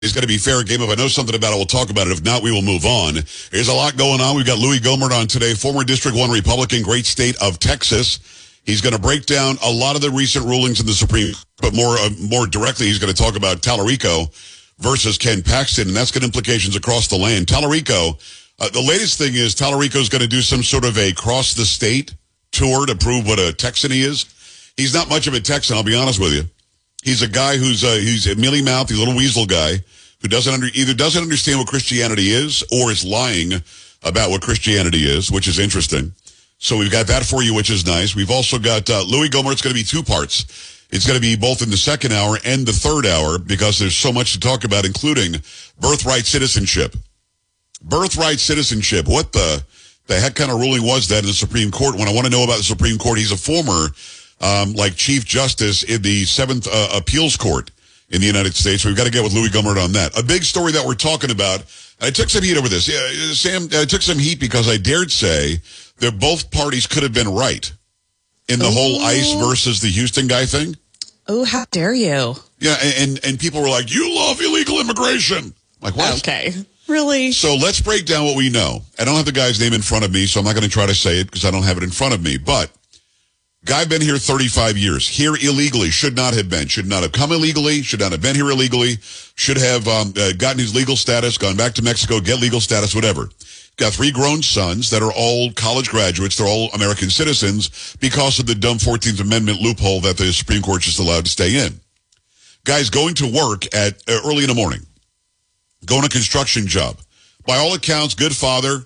is going to be fair game. If I know something about it, we'll talk about it. If not, we will move on. There's a lot going on. We've got Louis Gohmert on today, former District 1 Republican, great state of Texas. He's going to break down a lot of the recent rulings in the Supreme Court, but more directly, he's going to talk about Tallarico versus Ken Paxton, and that's got implications across the land. Tallarico, the latest thing is Tallarico is going to do some sort of a cross-the-state tour to prove what a Texan he is. He's not much of a Texan, I'll be honest with you. He's a guy he's a mealy-mouthed, he's a little weasel guy who either doesn't understand what Christianity is or is lying about what Christianity is, which is interesting. So we've got that for you, which is nice. We've also got Louis Gohmert. It's going to be two parts. It's going to be both in the second hour and the third hour because there's so much to talk about, including birthright citizenship. Birthright citizenship. What the heck kind of ruling was that in the Supreme Court? When I want to know about the Supreme Court, he's a former Chief Justice in the 7th Appeals Court in the United States. We've got to get with Louis Gohmert on that. A big story that we're talking about. I took some heat over this. Yeah, Sam, I took some heat because I dared say that both parties could have been right in the whole ICE versus the Houston guy thing. Oh, how dare you? Yeah, and people were like, you love illegal immigration. Like, what? Okay. Really? So let's break down what we know. I don't have the guy's name in front of me, so I'm not going to try to say it because I don't have it in front of me. But guy been here 35 years. Here illegally. Should not have been. Should not have come illegally. Should not have been here illegally. Should have gotten his legal status, gone back to Mexico, get legal status, whatever. Got 3 grown sons that are all college graduates. They're all American citizens because of the dumb 14th Amendment loophole that the Supreme Court just allowed to stay in. Guy's going to work at early in the morning. Going to a construction job. By all accounts, good father.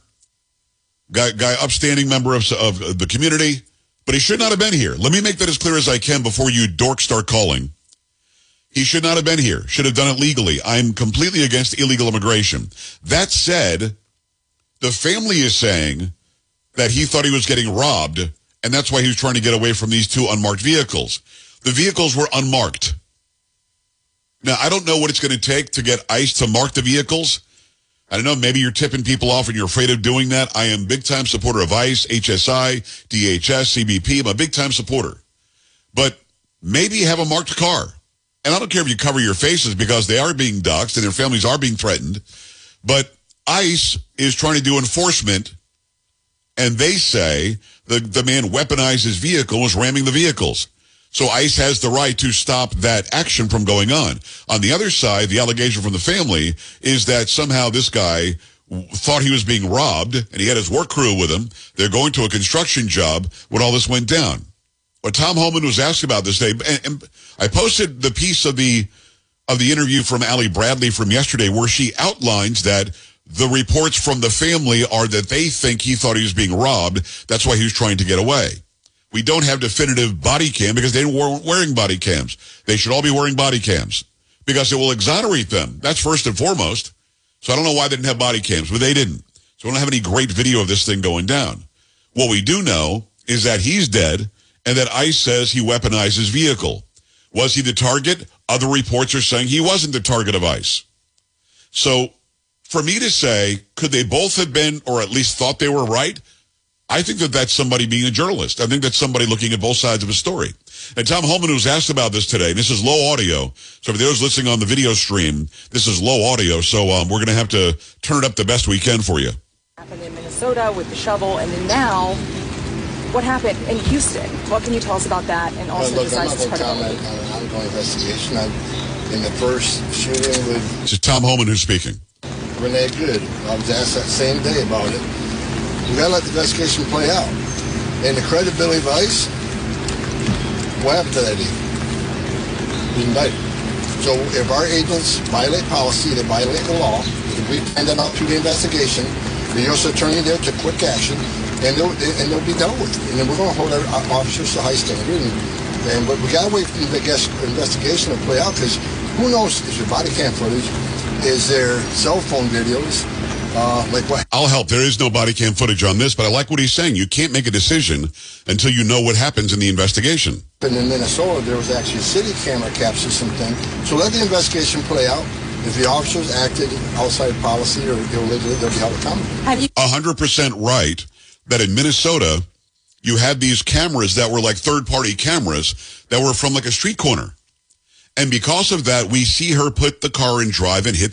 Guy upstanding member of the community. But he should not have been here. Let me make that as clear as I can before you dorks start calling. He should not have been here. Should have done it legally. I'm completely against illegal immigration. That said, the family is saying that he thought he was getting robbed, and that's why he was trying to get away from these 2 unmarked vehicles. The vehicles were unmarked. Now, I don't know what it's going to take to get ICE to mark the vehicles. I don't know, maybe you're tipping people off and you're afraid of doing that. I am big-time supporter of ICE, HSI, DHS, CBP. I'm a big-time supporter. But maybe have a marked car. And I don't care if you cover your faces because they are being doxxed and their families are being threatened. But ICE is trying to do enforcement, and they say the man weaponized his vehicle, was ramming the vehicles. So ICE has the right to stop that action from going on. On the other side, the allegation from the family is that somehow this guy thought he was being robbed, and he had his work crew with him. They're going to a construction job when all this went down. But Tom Homan was asked about this day, and I posted the piece of the interview from Allie Bradley from yesterday where she outlines that the reports from the family are that they think he thought he was being robbed. That's why he was trying to get away. We don't have definitive body cam because they weren't wearing body cams. They should all be wearing body cams because it will exonerate them. That's first and foremost. So I don't know why they didn't have body cams, but they didn't. So we don't have any great video of this thing going down. What we do know is that he's dead and that ICE says he weaponized his vehicle. Was he the target? Other reports are saying he wasn't the target of ICE. So for me to say, could they both have been, or at least thought they were right? I think that that's somebody being a journalist. I think that's somebody looking at both sides of a story. And Tom Homan was asked about this today, and this is low audio. So for those listening on the video stream, this is low audio, so we're going to have to turn it up the best we can for you. Happened in Minnesota with the shovel, and then now, what happened in Houston? What can you tell us about that? And also, look, I'm not going to comment on an ongoing investigation. In the first shooting with... This is Tom Homan who's speaking. Renee Good. I was asked that same day about it. We got to let the investigation play out. And the credibility of ICE, what happened to that deal? He's indicted. So if our agents violate policy, they violate the law, if we find them out through the investigation, the U.S. attorney there took quick action, and they'll be dealt with. And then we're going to hold our officers to high standard. But we got to wait for the investigation to play out, because who knows, is there body cam footage? Is there cell phone videos? Like what? I'll help. There is no body cam footage on this, but I like what he's saying. You can't make a decision until you know what happens in the investigation. And in Minnesota, there was actually a city camera capture something. So let the investigation play out. If the officers acted outside policy or illegally, they'll be held accountable. 100% right that in Minnesota, you had these cameras that were like third-party cameras that were from like a street corner. And because of that, we see her put the car in drive and hit